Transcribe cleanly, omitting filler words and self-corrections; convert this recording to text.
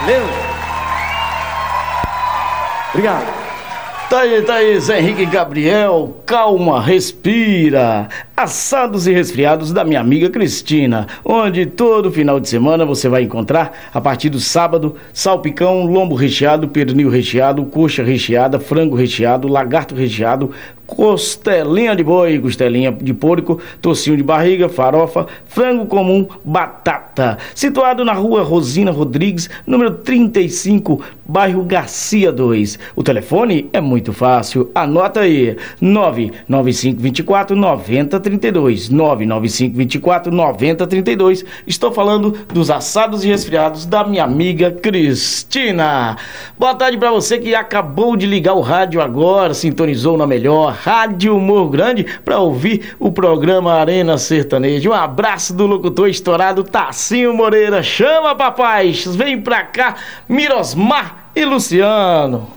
Valeu. Obrigado. Tá aí, Zé Henrique Gabriel, calma, respira. Assados e resfriados da minha amiga Cristina, onde todo final de semana você vai encontrar, a partir do sábado, salpicão, lombo recheado, pernil recheado, coxa recheada, frango recheado, lagarto recheado, costelinha de boi, costelinha de porco, tocinho de barriga, farofa, frango comum, batata. Situado na rua Rosina Rodrigues, número 35, bairro Garcia 2. O telefone é muito fácil, anota aí, 99524-9032, 99524-9032. Estou falando dos assados e resfriados da minha amiga Cristina. Boa tarde para você que acabou de ligar o rádio agora, sintonizou na melhor Rádio Morro Grande para ouvir o programa Arena Sertaneja. Um abraço do locutor estourado Tassinho Moreira. Chama, papai, vem pra cá, Mirosmar e Luciano.